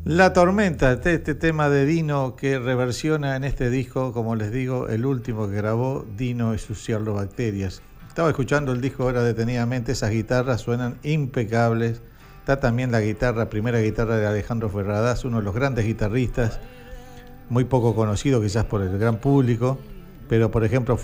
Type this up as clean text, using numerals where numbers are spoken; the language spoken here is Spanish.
La Tormenta, este tema de Dino que reversiona en este disco, como les digo, el último que grabó Dino y sus cianobacterias. Estaba escuchando el disco ahora detenidamente, esas guitarras suenan impecables. Está también la guitarra, primera guitarra de Alejandro Ferradas, uno de los grandes guitarristas, muy poco conocido quizás por el gran público, pero por ejemplo